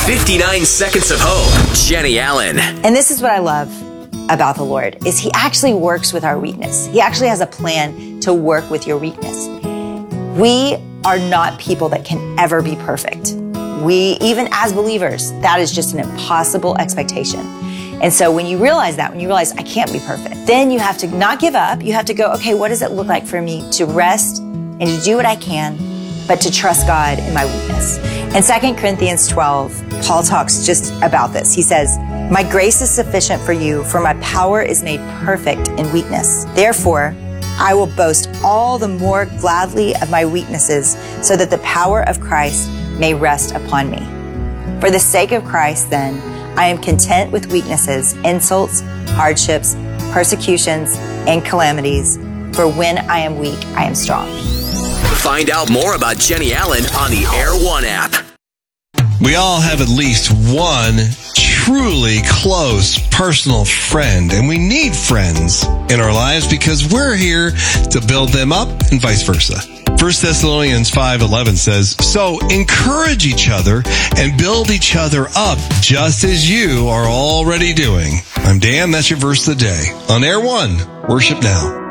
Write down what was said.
59 Seconds of Hope, Jenny Allen. And this is what I love about the Lord, is he actually works with our weakness. He actually has a plan to work with your weakness. We are not people that can ever be perfect. Even as believers, that is just an impossible expectation. And so when you realize that, when you realize I can't be perfect, then you have to not give up. You have to go, okay, what does it look like for me to rest and to do what I can, but to trust God in my weakness? In 2 Corinthians 12, Paul talks just about this. He says, my grace is sufficient for you, for my power is made perfect in weakness. Therefore, I will boast all the more gladly of my weaknesses, so that the power of Christ may rest upon me. For the sake of Christ, then, I am content with weaknesses, insults, hardships, persecutions, and calamities. For when I am weak, I am strong. Find out more about Jenny Allen on the Air One app. We all have at least one truly close personal friend, and we need friends in our lives because we're here to build them up and vice versa. 1 Thessalonians 5:11 says, so encourage each other and build each other up just as you are already doing. I'm Dan, that's your verse of the day. On Air One, worship now.